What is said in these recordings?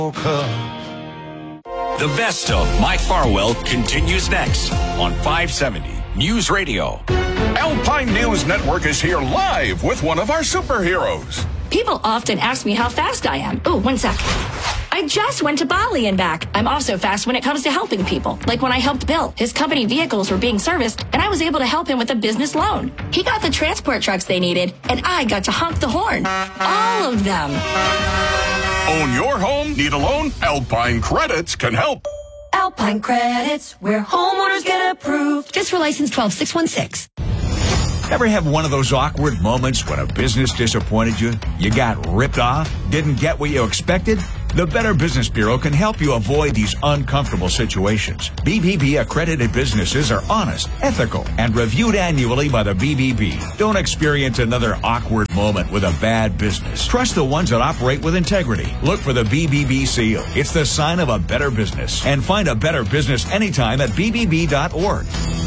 The best of Mike Farwell continues next on 570 News Radio. Alpine News Network is here live with one of our superheroes. People often ask me how fast I am. Oh, 1 sec. I just went to Bali and back. I'm also fast when it comes to helping people. Like when I helped Bill. His company vehicles were being serviced, and I was able to help him with a business loan. He got the transport trucks they needed, and I got to honk the horn. All of them. Own your home? Need a loan? Alpine Credits can help. Alpine Credits, where homeowners get approved. Just for license 12616. Ever have one of those awkward moments when a business disappointed you? You got ripped off? Didn't get what you expected? The Better Business Bureau can help you avoid these uncomfortable situations. BBB accredited businesses are honest, ethical, and reviewed annually by the BBB. Don't experience another awkward moment with a bad business. Trust the ones that operate with integrity. Look for the BBB seal. It's the sign of a better business. And find a better business anytime at bbb.org.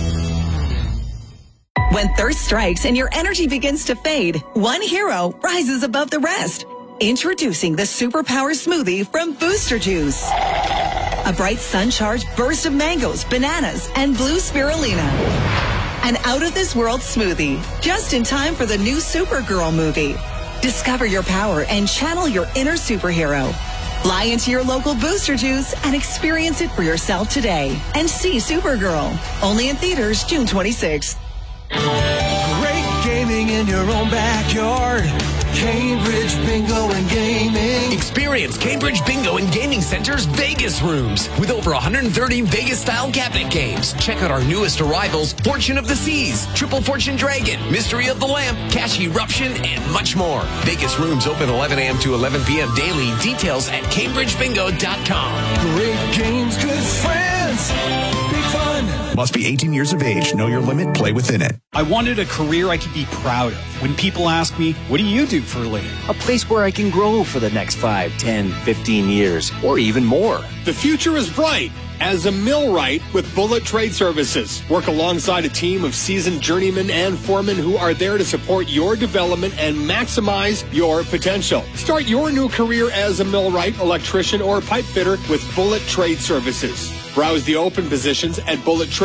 When thirst strikes and your energy begins to fade, one hero rises above the rest. Introducing the Superpower Smoothie from Booster Juice. A bright sun-charged burst of mangoes, bananas, and blue spirulina. An out-of-this-world smoothie, just in time for the new Supergirl movie. Discover your power and channel your inner superhero. Fly into your local Booster Juice and experience it for yourself today. And see Supergirl. Only in theaters June 26th. Great gaming in your own backyard. Cambridge Bingo and Gaming. Experience Cambridge Bingo and Gaming Center's Vegas rooms with over 130 Vegas-style cabinet games. Check out our newest arrivals, Fortune of the Seas, Triple Fortune Dragon, Mystery of the Lamp, Cash Eruption, and much more. Vegas rooms open 11 a.m. to 11 p.m. daily. Details at CambridgeBingo.com. Great games, good friends. Big fun. Must be 18 years of age. Know your limit. Play within it. I wanted a career I could be proud of. When people ask me, what do you do for a living? A place where I can grow for the next 5, 10, 15 years, or even more. The future is bright. As a millwright with Bullet Trade Services. Work alongside a team of seasoned journeymen and foremen who are there to support your development and maximize your potential. Start your new career as a millwright, electrician, or pipe fitter with Bullet Trade Services. Browse the open positions at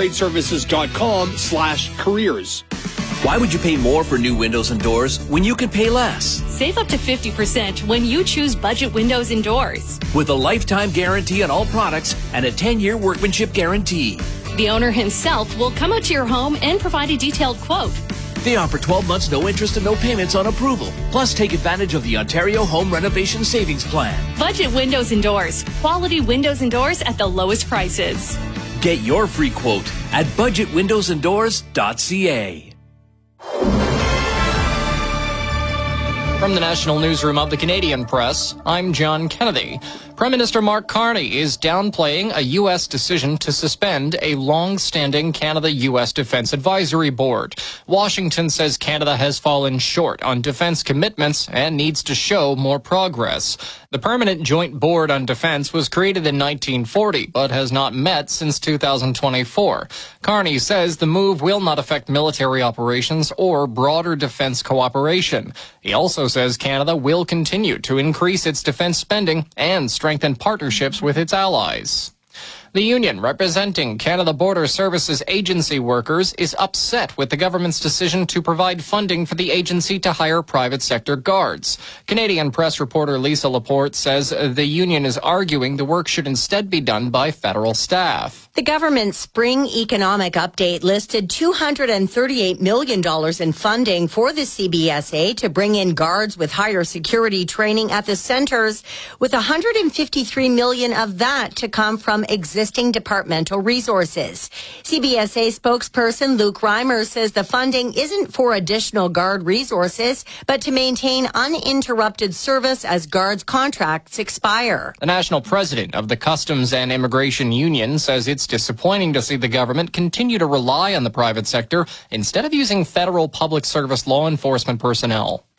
bullettradeservices.com/careers. Why would you pay more for new windows and doors when you could pay less? Save up to 50% when you choose Budget Windows and Doors. With a lifetime guarantee on all products and a 10-year workmanship guarantee. The owner himself will come out to your home and provide a detailed quote. They offer 12 months no interest and no payments on approval. Plus, take advantage of the Ontario Home Renovation Savings Plan. Budget Windows and Doors. Quality windows and doors at the lowest prices. Get your free quote at budgetwindowsanddoors.ca. From the National Newsroom of the Canadian Press, I'm John Kennedy. Prime Minister Mark Carney is downplaying a U.S. decision to suspend a long-standing Canada-U.S. Defense Advisory Board. Washington says Canada has fallen short on defense commitments and needs to show more progress. The Permanent Joint Board on Defense was created in 1940, but has not met since 2024. Carney says the move will not affect military operations or broader defense cooperation. He also says Canada will continue to increase its defense spending and strengthen partnerships with its allies. The union representing Canada Border Services agency workers is upset with the government's decision to provide funding for the agency to hire private sector guards. Canadian Press reporter Lisa Laporte says the union is arguing the work should instead be done by federal staff. The government's spring economic update listed $238 million in funding for the CBSA to bring in guards with higher security training at the centers, with $153 million of that to come from existing departmental resources. CBSA spokesperson Luke Reimer says the funding isn't for additional guard resources, but to maintain uninterrupted service as guards' contracts expire. The national president of the Customs and Immigration Union says it's disappointing to see the government continue to rely on the private sector instead of using federal public service law enforcement personnel.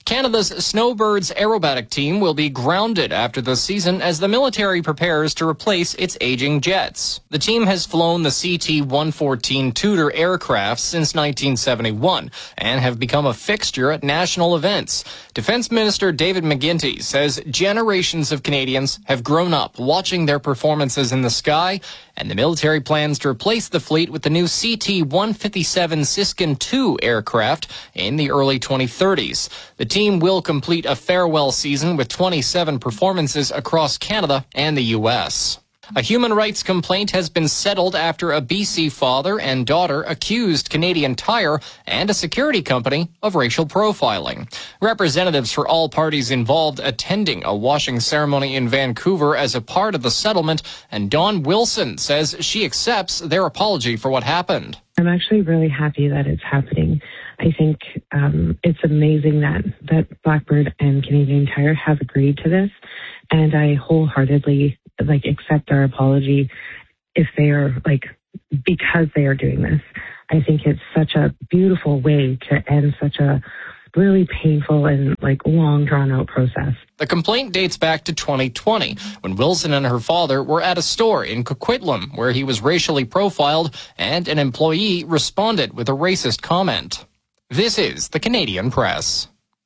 Canada's Snowbirds aerobatic team will be grounded after the season as the military prepares to replace its aging jets. The team has flown the CT-114 Tudor aircraft since 1971 and have become a fixture at national events. Defense Minister David McGuinty says generations of Canadians have grown up watching their performances in the sky, and the military plans to replace the fleet with the new CT-157 Siskin II aircraft in the early 2030s. The team will complete a farewell season with 27 performances across Canada and the U.S. A human rights complaint has been settled after a BC father and daughter accused Canadian Tire and a security company of racial profiling. Representatives for all parties involved attending a washing ceremony in Vancouver as a part of the settlement, and Dawn Wilson says she accepts their apology for what happened. I'm actually really happy that it's happening. I think it's amazing that Blackbird and Canadian Tire have agreed to this, and I wholeheartedly accept their apology if they are because they are doing this. I think it's such a beautiful way to end such a really painful and long drawn out process. The complaint dates back to 2020 when Wilson and her father were at a store in Coquitlam where he was racially profiled and an employee responded with a racist comment. This is the Canadian Press.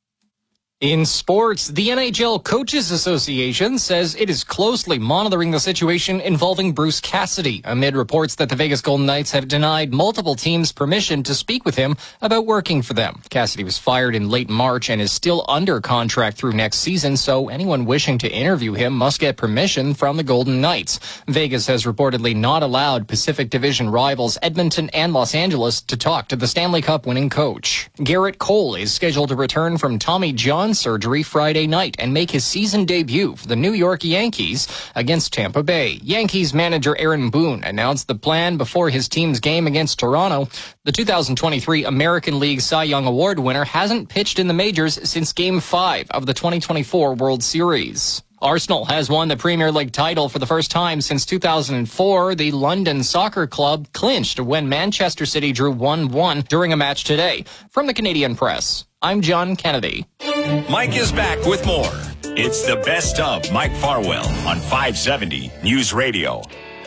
In sports, the NHL Coaches Association says it is closely monitoring the situation involving Bruce Cassidy amid reports that the Vegas Golden Knights have denied multiple teams permission to speak with him about working for them. Cassidy was fired in late March and is still under contract through next season, so anyone wishing to interview him must get permission from the Golden Knights. Vegas has reportedly not allowed Pacific Division rivals Edmonton and Los Angeles to talk to the Stanley Cup winning coach. Garrett Cole is scheduled to return from Tommy John surgery Friday night and make his season debut for the New York Yankees against Tampa Bay. Yankees manager Aaron Boone announced the plan before his team's game against Toronto. The 2023 American League Cy Young Award winner hasn't pitched in the majors since Game 5 of the 2024 World Series. Arsenal has won the Premier League title for the first time since 2004. The London Soccer Club clinched when Manchester City drew 1-1 during a match today. From the Canadian Press, I'm John Kennedy. Mike is back with more. It's the best of Mike Farwell on 570 News Radio.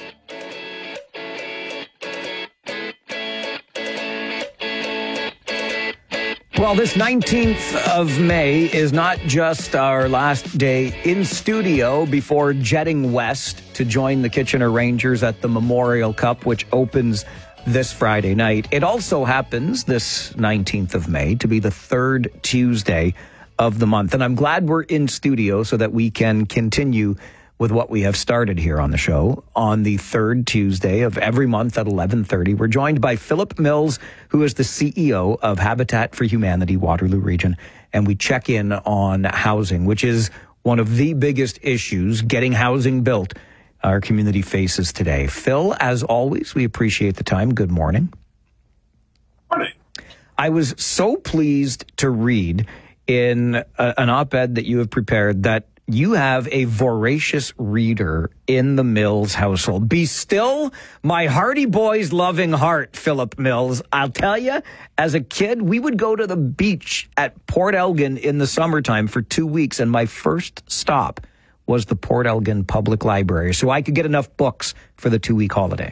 Well, this 19th of May is not just our last day in studio before jetting west to join the Kitchener Rangers at the Memorial Cup, which opens this Friday night. It also happens, this 19th of May, to be the third Tuesday of the month. And I'm glad we're in studio so that we can continue with what we have started here on the show. On the third Tuesday of every month at 11:30, we're joined by Philip Mills, who is the CEO of Habitat for Humanity Waterloo Region. And we check in on housing, which is one of the biggest issues, getting housing built, our community faces today. Phil, as always, we appreciate the time. Good morning. Morning. I was so pleased to read in an op-ed that you have prepared that you have a voracious reader in the Mills household. Be still, my Hardy Boys loving heart, Philip Mills. I'll tell you, as a kid, we would go to the beach at Port Elgin in the summertime for 2 weeks, and my first stop was the Port Elgin Public Library, so I could get enough books for the 2-week holiday.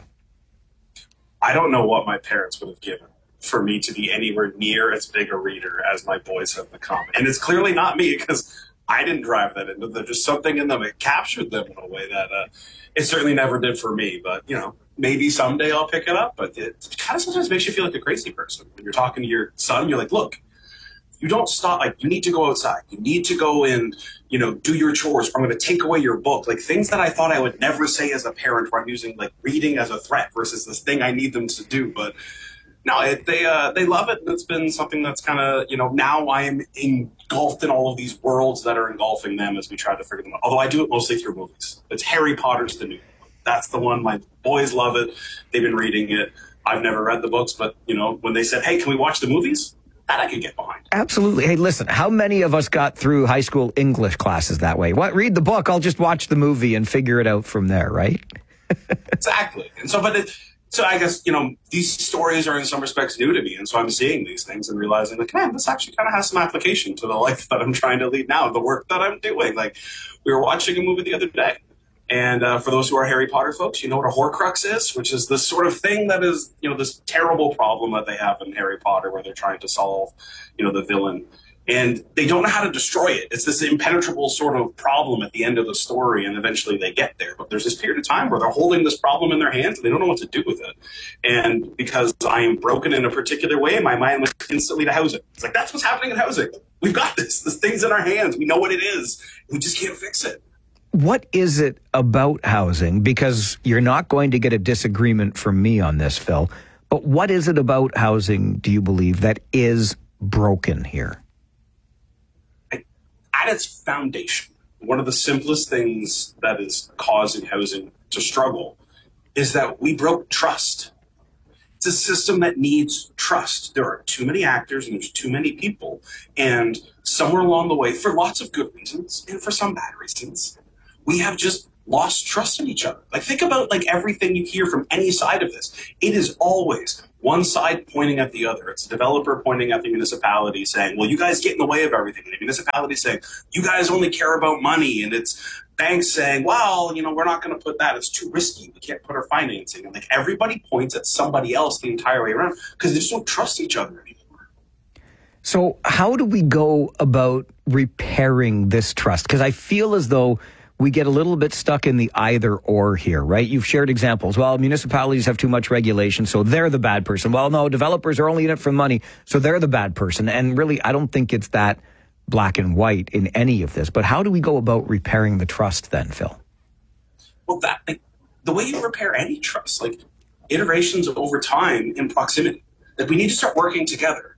I don't know what my parents would have given for me to be anywhere near as big a reader as my boys have become. And it's clearly not me, because I didn't drive that into them. There's just something in them. It captured them in a way that it certainly never did for me. But, maybe someday I'll pick it up. But it kind of sometimes makes you feel like a crazy person. When you're talking to your son, you're like, look, you don't stop. You need to go outside. You need to go and, do your chores. Or I'm going to take away your book. Things that I thought I would never say as a parent, where I'm using reading as a threat versus this thing I need them to do. But no, they love it. It's been something that's kind of, now I'm engulfed in all of these worlds that are engulfing them as we try to figure them out. Although I do it mostly through movies. It's Harry Potter's the new one. That's the one. My boys love it. They've been reading it. I've never read the books, but, when they said, hey, can we watch the movies? That I could get behind. Absolutely. Hey, listen, how many of us got through high school English classes that way? What? Read the book, I'll just watch the movie and figure it out from there, right? Exactly. And so, but So I guess, these stories are in some respects new to me. And so I'm seeing these things and realizing, like, man, this actually kind of has some application to the life that I'm trying to lead now, the work that I'm doing. Like, we were watching a movie the other day. And for those who are Harry Potter folks, you know what a Horcrux is, which is this sort of thing that is, this terrible problem that they have in Harry Potter where they're trying to solve, the villain. And they don't know how to destroy it. It's this impenetrable sort of problem at the end of the story, and eventually they get there. But there's this period of time where they're holding this problem in their hands, and they don't know what to do with it. And because I am broken in a particular way, my mind went instantly to housing. It's like, that's what's happening in housing. We've got this. This thing's in our hands. We know what it is. We just can't fix it. What is it about housing? Because you're not going to get a disagreement from me on this, Phil. But what is it about housing, do you believe, that is broken here? At its foundation, one of the simplest things that is causing housing to struggle is that we broke trust. It's a system that needs trust. There are too many actors and there's too many people. And somewhere along the way, for lots of good reasons and for some bad reasons, we have just lost trust in each other. Like, think about everything you hear from any side of this. It is always one side pointing at the other. It's a developer pointing at the municipality saying, well, you guys get in the way of everything. And the municipality saying, you guys only care about money. And it's banks saying, well, we're not going to put that. It's too risky. We can't put our financing. And everybody points at somebody else the entire way around because they just don't trust each other anymore. So how do we go about repairing this trust? Because I feel as though we get a little bit stuck in the either or here, right? You've shared examples. Well, municipalities have too much regulation, so they're the bad person. Well, no, developers are only in it for money, so they're the bad person. And really, I don't think it's that black and white in any of this. But how do we go about repairing the trust then, Phil? Well, the way you repair any trust, iterations over time in proximity. We need to start working together.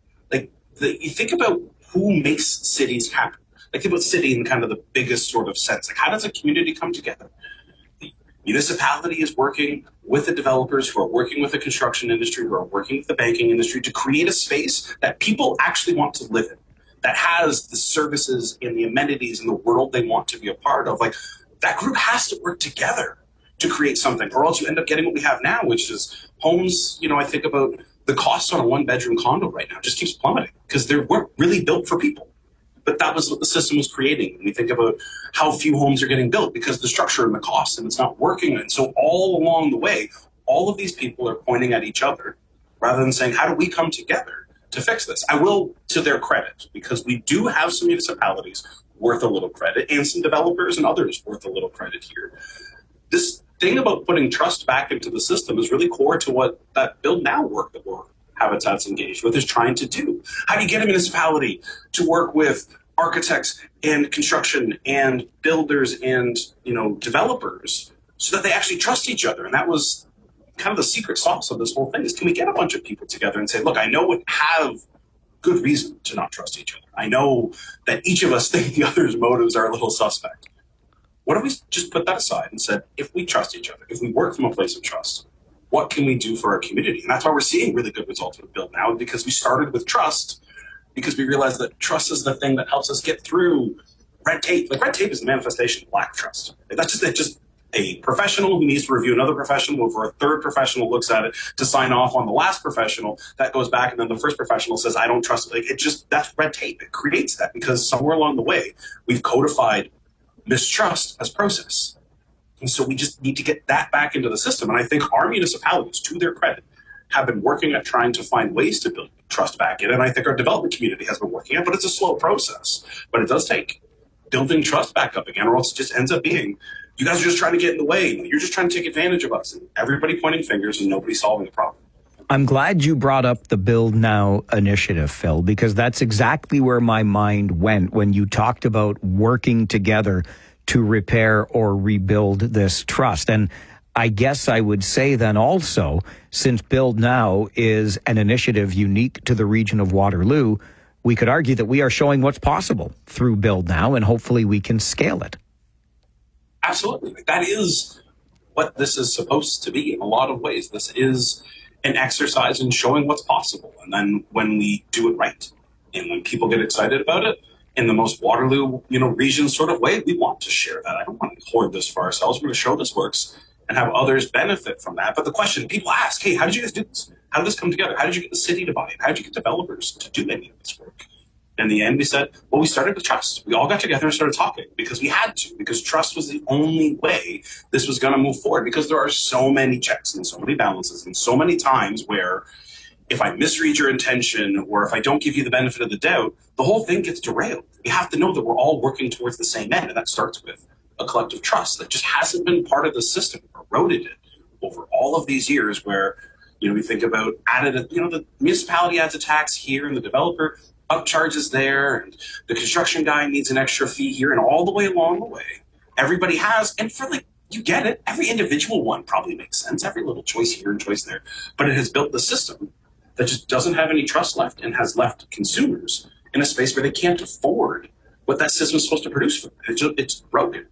You think about who makes cities happen. Think about city in kind of the biggest sort of sense. How does a community come together? The municipality is working with the developers who are working with the construction industry, who are working with the banking industry to create a space that people actually want to live in, that has the services and the amenities and the world they want to be a part of. That group has to work together to create something, or else you end up getting what we have now, which is homes. I think about the cost on a one-bedroom condo right now just keeps plummeting because they weren't really built for people. But that was what the system was creating. We think about how few homes are getting built because the structure and the cost, and it's not working. And so all along the way, all of these people are pointing at each other rather than saying, how do we come together to fix this? I will, to their credit, because we do have some municipalities worth a little credit and some developers and others worth a little credit here. This thing about putting trust back into the system is really core to what that Build Now work that we're Habitat's engaged with is trying to do. How do you get a municipality to work with architects and construction and builders and developers so that they actually trust each other? And that was kind of the secret sauce of this whole thing, is can we get a bunch of people together and say, look, I know we have good reason to not trust each other. I know that each of us think the other's motives are a little suspect. What if we just put that aside and said, if we trust each other, if we work from a place of trust, what can we do for our community? And that's why we're seeing really good results with Build Now, because we started with trust, because we realized that trust is the thing that helps us get through red tape. Red tape is the manifestation of lack of trust. That's just a professional who needs to review another professional, over a third professional looks at it to sign off on the last professional. That goes back, and then the first professional says, I don't trust it. That's red tape. It creates that because somewhere along the way, we've codified mistrust as process. And so we just need to get that back into the system. And I think our municipalities, to their credit, have been working at trying to find ways to build trust back in. And I think our development community has been working at it, but it's a slow process. But it does take building trust back up again, or else it just ends up being, you guys are just trying to get in the way. You're just trying to take advantage of us. And everybody pointing fingers and nobody solving the problem. I'm glad you brought up the Build Now initiative, Phil, because that's exactly where my mind went when you talked about working together to repair or rebuild this trust. And I guess I would say then also, since Build Now is an initiative unique to the region of Waterloo, we could argue that we are showing what's possible through Build Now, and hopefully we can scale it. Absolutely. That is what this is supposed to be in a lot of ways. This is an exercise in showing what's possible. And then when we do it right, and when people get excited about it, in the most Waterloo, region sort of way, we want to share that. I don't want to hoard this for ourselves. We're going to show this works. and have others benefit from that. But the question people ask, hey, how did you guys do this? How did this come together? How did you get the city to buy it? How did you get developers to do any of this work? In the end, we said, well, we started with trust. We all got together and started talking because we had to, because trust was the only way this was going to move forward, because there are so many checks and so many balances and so many times where if I misread your intention or if I don't give you the benefit of the doubt, the whole thing gets derailed. We have to know that we're all working towards the same end, and that starts with a collective trust that just hasn't been part of the system, eroded it over all of these years where, we think about the municipality adds a tax here and the developer upcharges there and the construction guy needs an extra fee here, and all the way along the way, everybody has, and for you get it, every individual one probably makes sense, every little choice here and choice there, but it has built the system that just doesn't have any trust left and has left consumers in a space where they can't afford what that system is supposed to produce for them. It's broken.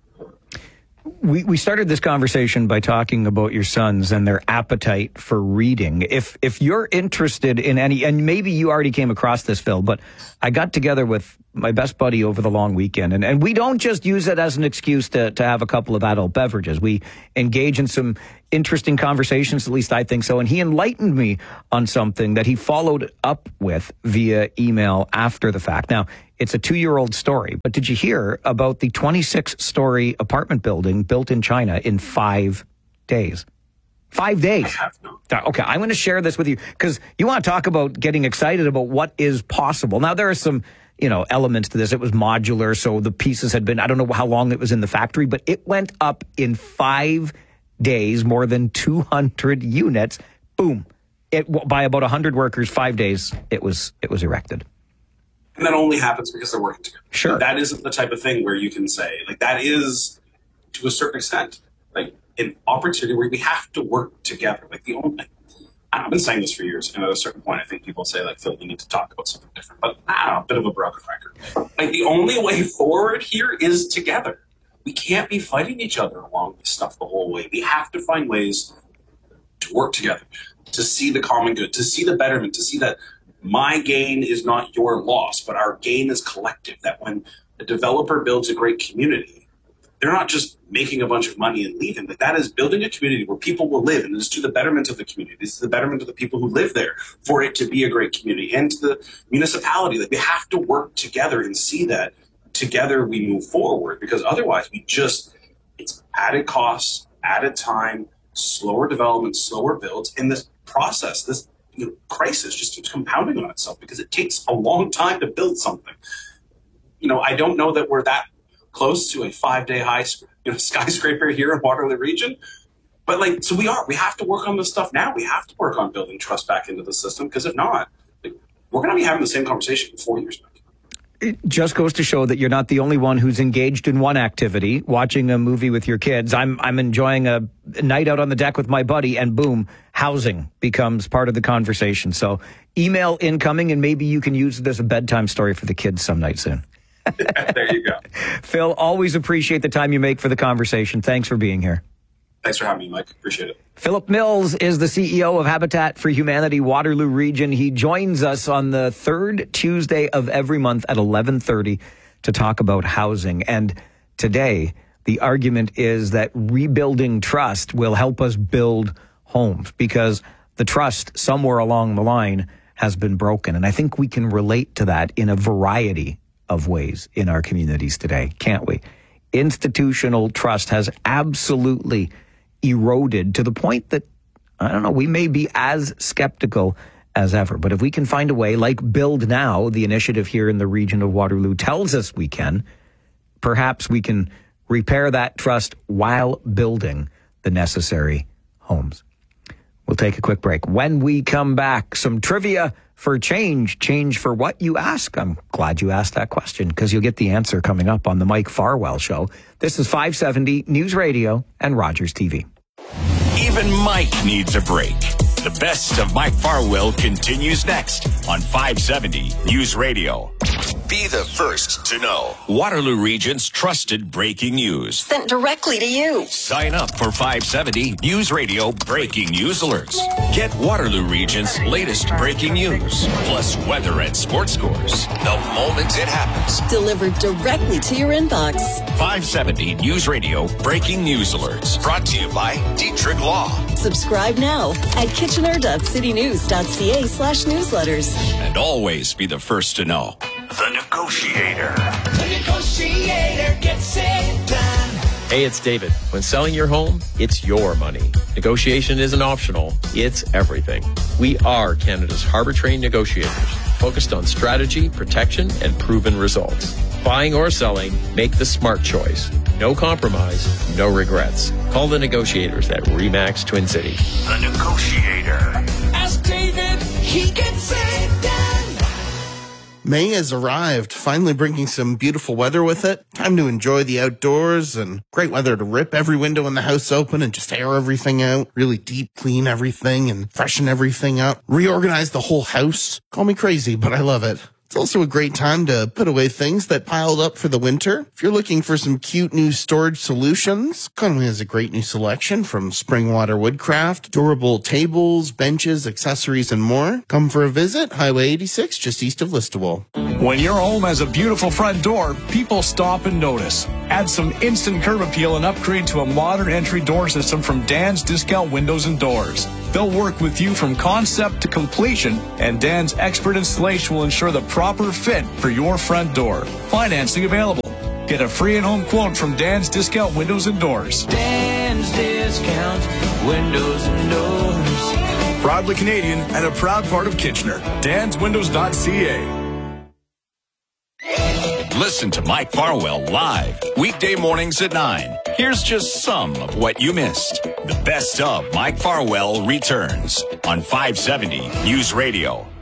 We started this conversation by talking about your sons and their appetite for reading. If you're interested in any, and maybe you already came across this, Phil, but I got together with my best buddy over the long weekend, and we don't just use it as an excuse to have a couple of adult beverages. We engage in some interesting conversations, at least I think so, and he enlightened me on something that he followed up with via email after the fact. Now, it's a 2-year-old story, but did you hear about the 26-story apartment building built in China in 5 days? 5 days. I have not. Okay, I'm going to share this with you because you want to talk about getting excited about what is possible. Now, there are some elements to this. It was modular, so the pieces had been, I don't know how long it was in the factory, but it went up in 5 days, more than 200 units. Boom. By about 100 workers, 5 days, it was erected. And that only happens because they're working together. Sure. That isn't the type of thing where you can say, that is, to a certain extent, an opportunity where we have to work together. I've been saying this for years, and at a certain point, I think people say, Phil, you need to talk about something different. But a bit of a broken record. The only way forward here is together. We can't be fighting each other along this stuff the whole way. We have to find ways to work together, to see the common good, to see the betterment, to see that my gain is not your loss, but our gain is collective. That when a developer builds a great community, they're not just making a bunch of money and leaving, but that is building a community where people will live, and it's to the betterment of the community. It's the betterment of the people who live there for it to be a great community, and to the municipality. We have to work together and see that together we move forward, because otherwise it's added costs, added time, slower development, slower builds, and this process, this crisis just keeps compounding on itself because it takes a long time to build something. I don't know that we're that close to a 5-day high skyscraper here in Waterloo region, but so we have to work on this stuff now. We have to work on building trust back into the system, because if not, we're going to be having the same conversation in 4 years back. It just goes to show that you're not the only one who's engaged in one activity, watching a movie with your kids. I'm enjoying a night out on the deck with my buddy, and boom, housing becomes part of the conversation. So email incoming, and maybe you can use it as a bedtime story for the kids some night soon. There you go. Phil, always appreciate the time you make for the conversation. Thanks for being here. Thanks for having me, Mike. Appreciate it. Philip Mills is the CEO of Habitat for Humanity Waterloo Region. He joins us on the third Tuesday of every month at 11:30 to talk about housing. And today, the argument is that rebuilding trust will help us build homes, because the trust somewhere along the line has been broken. And I think we can relate to that in a variety of ways in our communities today, can't we? Institutional trust has absolutely eroded to the point that, I don't know, we may be as skeptical as ever. But if we can find a way, like Build Now, the initiative here in the region of Waterloo tells us we can, perhaps we can repair that trust while building the necessary homes. We'll take a quick break. When we come back, some trivia for change. Change for what, you ask? I'm glad you asked that question, because you'll get the answer coming up on the Mike Farwell Show. This is 570 News Radio and Rogers TV. Even Mike needs a break. The best of Mike Farwell continues next on 570 News Radio. Be the first to know. Waterloo Region's trusted breaking news. Sent directly to you. Sign up for 570 News Radio breaking news alerts. Get Waterloo Region's latest breaking news, plus weather and sports scores the moment it happens. Delivered directly to your inbox. 570 News Radio breaking news alerts. Brought to you by Dietrich Law. Subscribe now at kitchener.citynews.ca/newsletters. And always be the first to know. The Negotiator. The Negotiator gets it done. Hey, it's David. When selling your home, it's your money. Negotiation isn't optional. It's everything. We are Canada's harbor-trained negotiators, focused on strategy, protection, and proven results. Buying or selling, make the smart choice. No compromise, no regrets. Call the negotiators at RE/MAX Twin City. The Negotiator. Ask David, he gets it done. May has arrived, finally bringing some beautiful weather with it. Time to enjoy the outdoors and great weather to rip every window in the house open and just air everything out. Really deep clean everything and freshen everything up. Reorganize the whole house. Call me crazy, but I love it. It's also a great time to put away things that piled up for the winter. If you're looking for some cute new storage solutions, Conway has a great new selection from Springwater Woodcraft, durable tables, benches, accessories, and more. Come for a visit, Highway 86, just east of Listowel. When your home has a beautiful front door, people stop and notice. Add some instant curb appeal and upgrade to a modern entry door system from Dan's Discount Windows and Doors. They'll work with you from concept to completion, and Dan's expert installation will ensure the proper fit for your front door. Financing available. Get a free in-home quote from Dan's Discount Windows and Doors. Dan's Discount Windows and Doors. Proudly Canadian and a proud part of Kitchener. DansWindows.ca. Listen to Mike Farwell live, weekday mornings at 9. Here's just some of what you missed. The best of Mike Farwell returns on 570 News Radio.